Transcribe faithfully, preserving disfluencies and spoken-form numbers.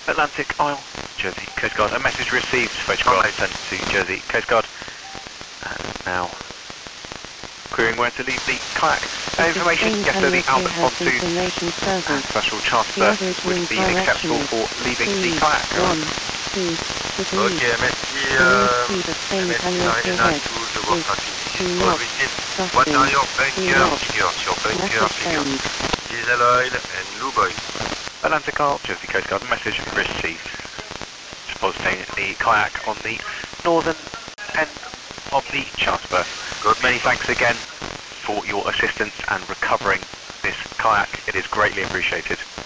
Atlantic Isle, Jersey Coast Guard. A message received, photograph sent to Jersey Coast Guard. And now querying where to leave the kayak. Uh, information, yes, so the Albert Pontoon and special charter berth would be acceptable for leaving the kayak. Ok, merci, euh, merci Marina, tout de votre activité. What are your bunker figures? Your bunker figures. Diesel oil and lube oil. Atlantic Isle, Jersey Coast Guard, message received. Depositing the kayak on the northern end of the charter berth. Good. Many thanks again for your assistance and recovering this kayak. It is greatly appreciated.